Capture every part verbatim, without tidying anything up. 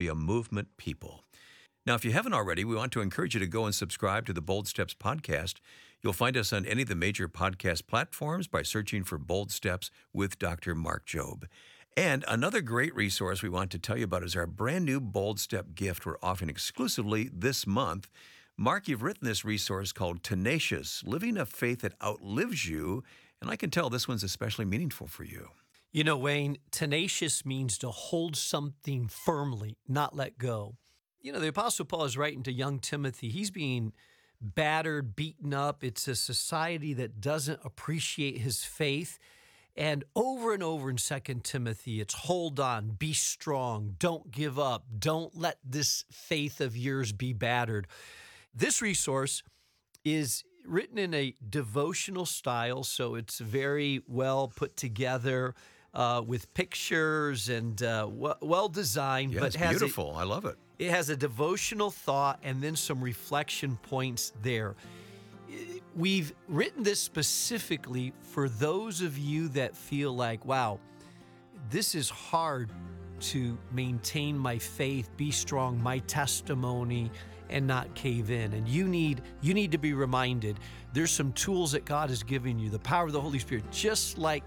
be a movement people. Now, if you haven't already, we want to encourage you to go and subscribe to the Bold Steps podcast. You'll find us on any of the major podcast platforms by searching for Bold Steps with Doctor Mark Jobe. And another great resource we want to tell you about is our brand new Bold Step gift we're offering exclusively this month. Mark, you've written this resource called Tenacious, Living a Faith That Outlives You, and I can tell this one's especially meaningful for you. You know, Wayne, tenacious means to hold something firmly, not let go. You know, the Apostle Paul is writing to young Timothy. He's being battered, beaten up. It's a society that doesn't appreciate his faith. And over and over in Second Timothy, it's hold on, be strong, don't give up, don't let this faith of yours be battered. This resource is written in a devotional style, so it's very well put together uh, with pictures and uh, w- well designed. Yeah, but it's has beautiful. A, I love it. It has a devotional thought and then some reflection points there. We've written this specifically for those of you that feel like, wow, this is hard to maintain my faith, be strong, my testimony, and not cave in. And you need you need to be reminded there's some tools that God has given you, the power of the Holy Spirit, just like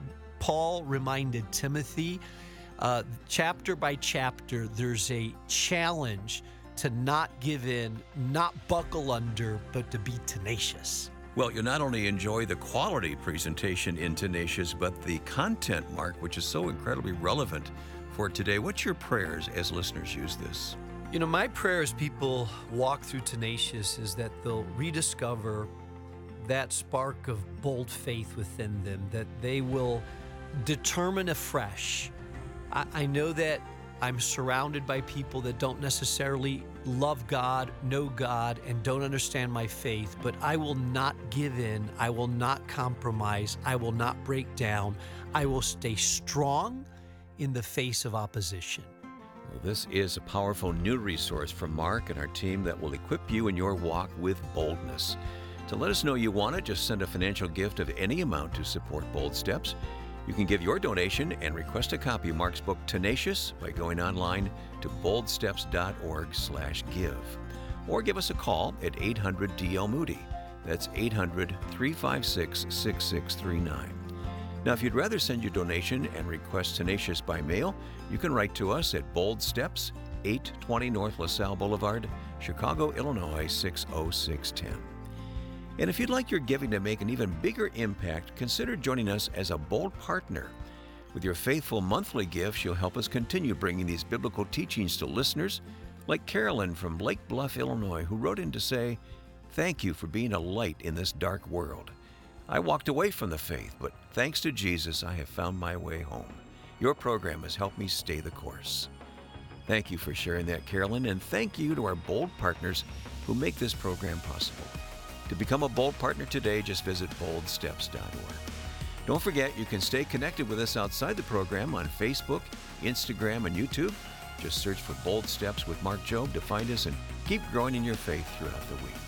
Paul reminded Timothy. Uh, chapter by chapter, there's a challenge to not give in, not buckle under, but to be tenacious. Well, you'll not only enjoy the quality presentation in Tenacious, but the content, Mark, which is so incredibly relevant for today. What's your prayers as listeners use this? You know, my prayer as people walk through Tenacious is that they'll rediscover that spark of bold faith within them, that they will determine afresh. I, I know that I'm surrounded by people that don't necessarily love God, know God, and don't understand my faith, but I will not give in. I will not compromise. I will not break down. I will stay strong in the face of opposition. Well, this is a powerful new resource from Mark and our team that will equip you in your walk with boldness. To let us know you want it, just send a financial gift of any amount to support Bold Steps. You can give your donation and request a copy of Mark's book, Tenacious, by going online to boldsteps.org slash give. Or give us a call at eight hundred D L Moody. That's eight hundred, three five six, six six three nine. Now, if you'd rather send your donation and request Tenacious by mail, you can write to us at Bold Steps, eight twenty North LaSalle Boulevard, Chicago, Illinois, six oh six one oh. And if you'd like your giving to make an even bigger impact, consider joining us as a Bold partner. With your faithful monthly gifts, you'll help us continue bringing these biblical teachings to listeners like Carolyn from Lake Bluff, Illinois, who wrote in to say, "Thank you for being a light in this dark world. I walked away from the faith, but thanks to Jesus, I have found my way home. Your program has helped me stay the course." Thank you for sharing that, Carolyn, and thank you to our Bold partners who make this program possible. To become a Bold partner today, just visit bold steps dot org. Don't forget, you can stay connected with us outside the program on Facebook, Instagram, and YouTube. Just search for Bold Steps with Mark Jobe to find us and keep growing in your faith throughout the week.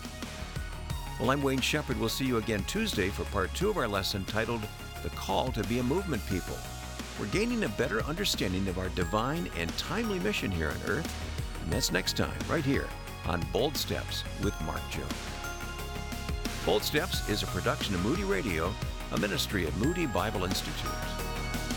Well, I'm Wayne Shepherd. We'll see you again Tuesday for part two of our lesson titled The Call to Be a Movement People. We're gaining a better understanding of our divine and timely mission here on earth, and that's next time, right here on Bold Steps with Mark Jobe. Bold Steps is a production of Moody Radio, a ministry of Moody Bible Institute.